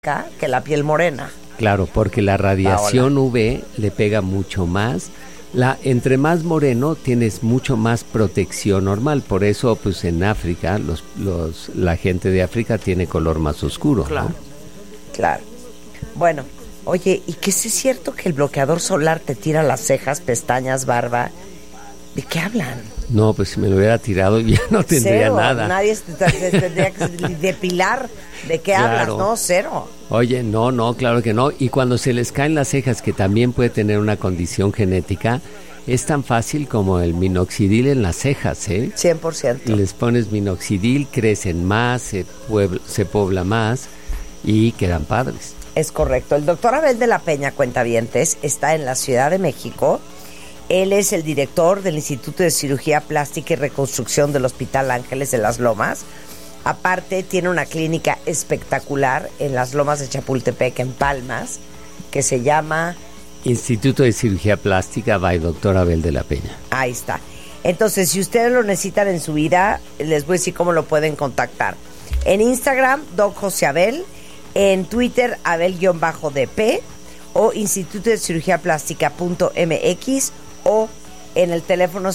que la piel morena. Claro, porque la radiación UV le pega mucho más. Entre más moreno tienes mucho más protección normal. Por eso, pues en África, la gente de África tiene color más oscuro. Claro, ¿no? Claro. Bueno, oye, ¿y qué es cierto que el bloqueador solar te tira las cejas, pestañas, barba? ¿De qué hablan? No, pues si me lo hubiera tirado ya no tendría cero, nada. Nadie tendría que depilar. ¿De qué hablas? No, cero. Oye, no, claro que no. Y cuando se les caen las cejas, que también puede tener una condición genética, es tan fácil como el minoxidil en las cejas, ¿eh? 100%. Les pones minoxidil, crecen más, se pobla más y quedan padres. Es correcto. El doctor Abel de la Peña, cuentavientes, está en la Ciudad de México. Él es el director del Instituto de Cirugía Plástica y Reconstrucción del Hospital Ángeles de las Lomas. Aparte, tiene una clínica espectacular en las Lomas de Chapultepec, en Palmas, que se llama... Instituto de Cirugía Plástica by Doctor Abel de la Peña. Ahí está. Entonces, si ustedes lo necesitan en su vida, les voy a decir cómo lo pueden contactar. En Instagram, Doc José Abel. En Twitter, Abel-DP. O Instituto de Cirugía Plástica.mx. O en el teléfono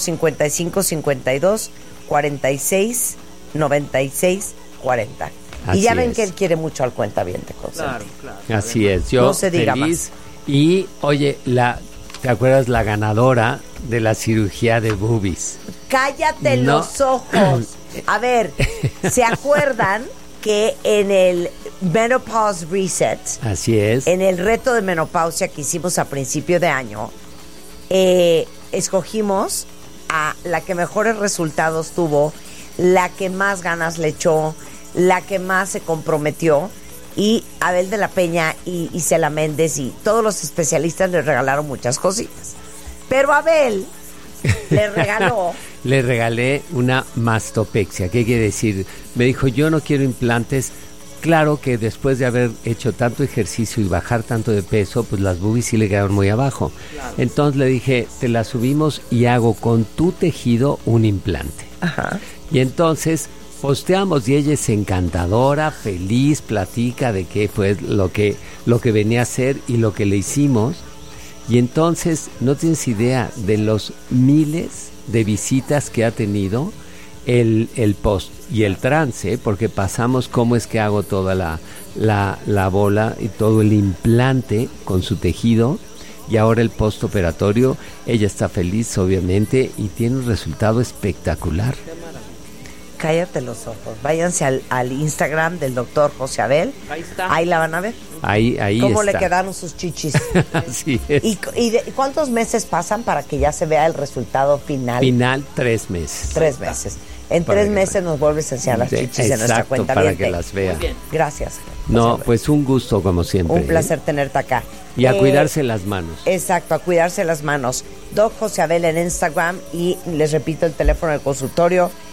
5552 46 96 40. Y ya ven que él quiere mucho al cuentaviente, Claro. Así es, yo no se diga feliz. Más. Y oye, ¿te acuerdas la ganadora de la cirugía de boobies? Cállate los ojos. A ver, ¿se acuerdan que en el Menopause Reset, así es, en el reto de menopausia que hicimos a principio de año, escogimos a la que mejores resultados tuvo, la que más ganas le echó, la que más se comprometió? Y Abel de la Peña y Isela Méndez y todos los especialistas le regalaron muchas cositas. Pero Abel le regaló... Le regalé una mastopexia. ¿Qué quiere decir? Me dijo, yo no quiero implantes. Claro que después de haber hecho tanto ejercicio y bajar tanto de peso, pues las boobies sí le quedaron muy abajo. Claro. Entonces le dije, te la subimos y hago con tu tejido un implante. Ajá. Y entonces posteamos y ella es encantadora, feliz, platica de qué fue lo que venía a hacer y lo que le hicimos. Y entonces no tienes idea de los miles de visitas que ha tenido el post y el trance, porque pasamos cómo es que hago toda la bola y todo el implante con su tejido, y ahora el postoperatorio. Ella está feliz, obviamente, y tiene un resultado espectacular. Cállate los ojos. Váyanse al Instagram del doctor José Abel. Ahí está. Ahí la van a ver. Ahí ¿Cómo está. le quedaron sus chichis? Así es. ¿Y cuántos meses pasan para que ya se vea el resultado final? Final, 3 meses. 3 meses. En 3 meses nos vuelves a enseñar las chichis de nuestra cuenta. Para que las vea. Muy bien. Gracias. No, pues un gusto como siempre. Un placer tenerte acá. Y a cuidarse las manos. Exacto, a cuidarse las manos. Doc José Abel en Instagram, y les repito el teléfono del consultorio